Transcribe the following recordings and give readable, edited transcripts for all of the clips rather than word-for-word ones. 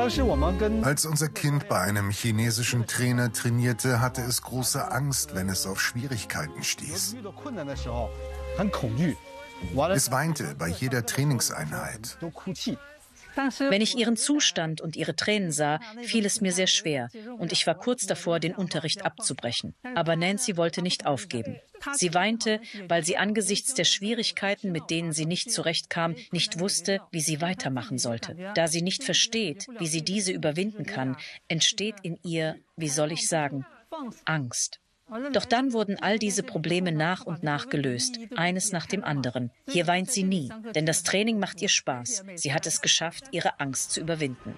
Als unser Kind bei einem chinesischen Trainer trainierte, hatte es große Angst, wenn es auf Schwierigkeiten stieß. Es weinte bei jeder Trainingseinheit. Wenn ich ihren Zustand und ihre Tränen sah, fiel es mir sehr schwer und ich war kurz davor, den Unterricht abzubrechen. Aber Nancy wollte nicht aufgeben. Sie weinte, weil sie angesichts der Schwierigkeiten, mit denen sie nicht zurechtkam, nicht wusste, wie sie weitermachen sollte. Da sie nicht versteht, wie sie diese überwinden kann, entsteht in ihr, wie soll ich sagen, Angst. Doch dann wurden all diese Probleme nach und nach gelöst, eines nach dem anderen. Hier weint sie nie, denn das Training macht ihr Spaß. Sie hat es geschafft, ihre Angst zu überwinden.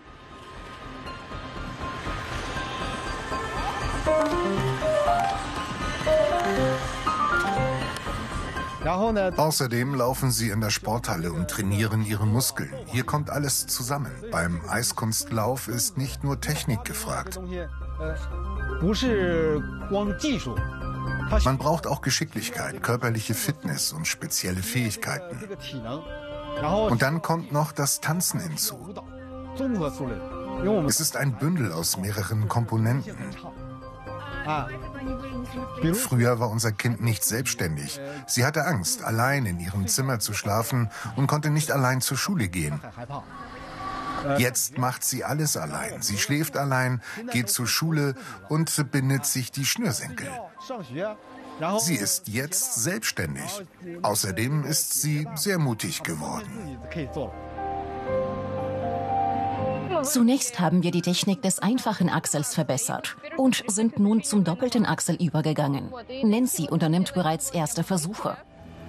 Außerdem laufen sie in der Sporthalle und trainieren ihre Muskeln. Hier kommt alles zusammen. Beim Eiskunstlauf ist nicht nur Technik gefragt. Man braucht auch Geschicklichkeit, körperliche Fitness und spezielle Fähigkeiten. Und dann kommt noch das Tanzen hinzu. Es ist ein Bündel aus mehreren Komponenten. Früher war unser Kind nicht selbstständig. Sie hatte Angst, allein in ihrem Zimmer zu schlafen und konnte nicht allein zur Schule gehen. Jetzt macht sie alles allein. Sie schläft allein, geht zur Schule und bindet sich die Schnürsenkel. Sie ist jetzt selbstständig. Außerdem ist sie sehr mutig geworden. Zunächst haben wir die Technik des einfachen Achsels verbessert und sind nun zum doppelten Achsel übergegangen. Nancy unternimmt bereits erste Versuche.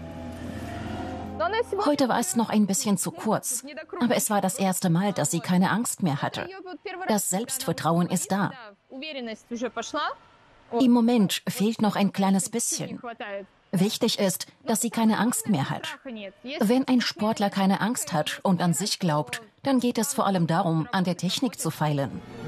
Heute war es noch ein bisschen zu kurz, aber es war das erste Mal, dass sie keine Angst mehr hatte. Das Selbstvertrauen ist da. Im Moment fehlt noch ein kleines bisschen. Wichtig ist, dass sie keine Angst mehr hat. Wenn ein Sportler keine Angst hat und an sich glaubt, dann geht es vor allem darum, an der Technik zu feilen.